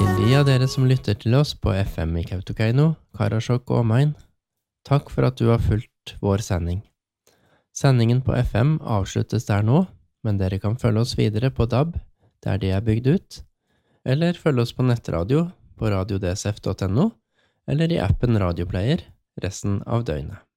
Til de av dere som lytter til oss på FM i Kautokeino, Karasjok og omegn, takk for at du har fulgt vår sending. Sendingen på FM avsluttes der nå, men dere kan følge oss videre på DAB, der de er bygd ut, eller følge oss på nettradio på radiodsf.no, eller i appen Radioplayer resten av døgnet.